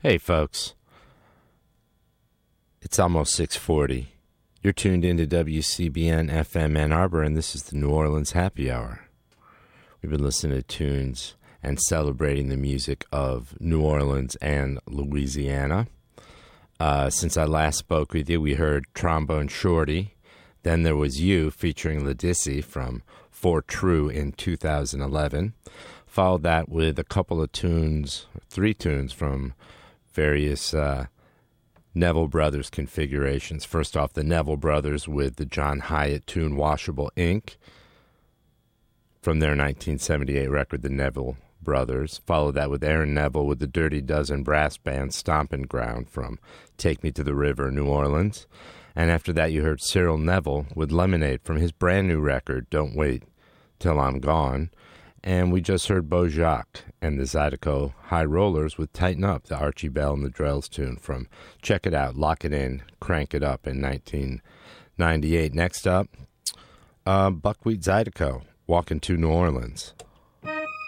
Hey, folks. It's almost 6:40. You're tuned into WCBN FM Ann Arbor, and this is the New Orleans Happy Hour. We've been listening to tunes and celebrating the music of New Orleans and Louisiana. Since I last spoke with you, we heard Trombone Shorty. Then there was You featuring Ledisi from For True in 2011. Followed that with a couple of tunes, 3 tunes from various Neville Brothers configurations. First off, the Neville Brothers with the John Hyatt tune Washable Ink from their 1978 record, The Neville Brothers. Followed that with Aaron Neville with the Dirty Dozen Brass Band Stompin' Ground from Take Me to the River, New Orleans. And after that, you heard Cyril Neville with Lemonade from his brand new record, Don't Wait Till I'm Gone. And we just heard Beau Jocques and the Zydeco High Rollers with Tighten Up, the Archie Bell and the Drells tune from Check It Out, Lock It In, Crank It Up in 1998. Next up, Buckwheat Zydeco, Walking to New Orleans.